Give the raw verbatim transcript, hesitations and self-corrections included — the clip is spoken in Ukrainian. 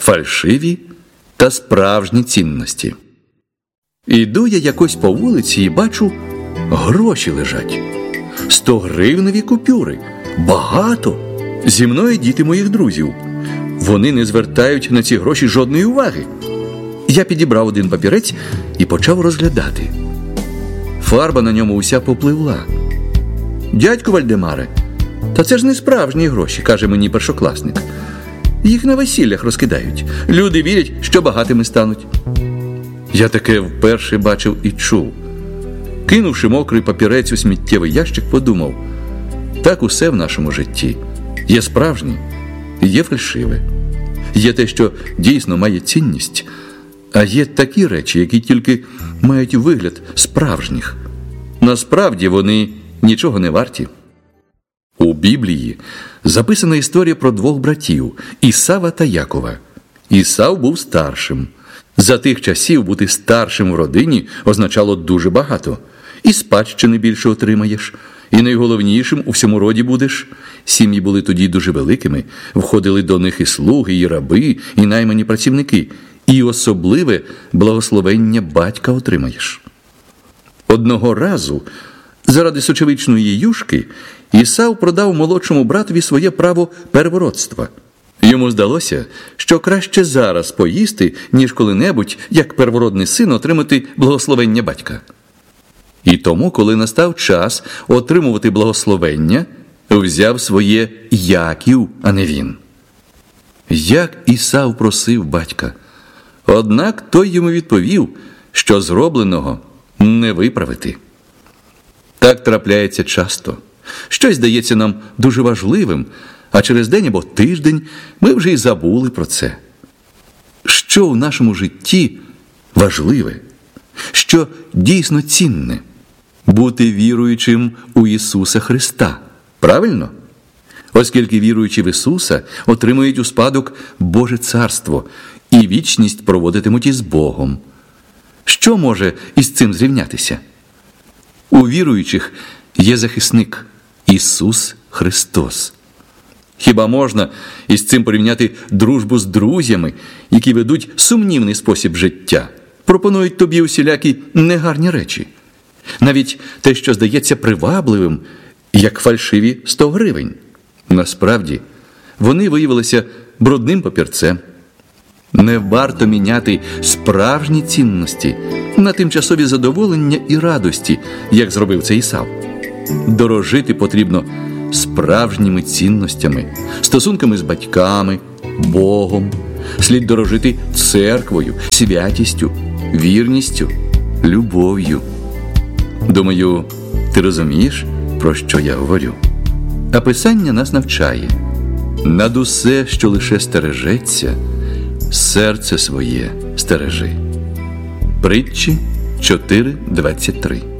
фальшиві та справжні цінності. Іду я якось по вулиці і бачу, гроші лежать. Стогривневі купюри. Багато. Зі мною діти моїх друзів. Вони не звертають на ці гроші жодної уваги. Я підібрав один папірець і почав розглядати. Фарба на ньому уся попливла. «Дядьку Вальдемаре, та це ж не справжні гроші», – каже мені першокласник. «Їх на весіллях розкидають. Люди вірять, що багатими стануть». Я таке вперше бачив і чув. Кинувши мокрий папірець у сміттєвий ящик, подумав: так усе в нашому житті. Є справжнє, є фальшиве. Є те, що дійсно має цінність, а є такі речі, які тільки мають вигляд справжніх. Насправді вони нічого не варті. У Біблії записана історія про двох братів – Ісава та Якова. Ісав був старшим. За тих часів бути старшим в родині означало дуже багато. І спадщини більше отримаєш, і найголовнішим у всьому роді будеш. Сім'ї були тоді дуже великими, входили до них і слуги, і раби, і наймані працівники. І особливе благословення батька отримаєш. Одного разу, заради сочевичної юшки, Ісав продав молодшому братові своє право первородства. Йому здалося, що краще зараз поїсти, ніж коли-небудь, як первородний син, отримати благословення батька. І тому, коли настав час отримувати благословення, взяв своє Яків, а не він. Як Ісав просив батька. Однак той йому відповів, що зробленого не виправити. Так трапляється часто. Щось здається нам дуже важливим, а через день або тиждень ми вже й забули про це. Що в нашому житті важливе? Що дійсно цінне? Бути віруючим у Ісуса Христа. Правильно? Оскільки віруючи в Ісуса отримують у спадок Боже Царство і вічність проводитимуть із Богом. Що може із цим зрівнятися? У віруючих є захисник – Ісус Христос. Хіба можна із цим порівняти дружбу з друзями, які ведуть сумнівний спосіб життя, пропонують тобі усілякі негарні речі? Навіть те, що здається привабливим, як фальшиві сто гривень. Насправді, вони виявилися брудним папірцем. Не варто міняти справжні цінності на тимчасові задоволення і радості, як зробив це Ісав. Дорожити потрібно справжніми цінностями, стосунками з батьками, Богом. Слід дорожити церквою, святістю, вірністю, любов'ю. Думаю, ти розумієш, про що я говорю? А Писання нас навчає: над усе, що лише стережеться, серце своє стережи. Притчі чотири двадцять три.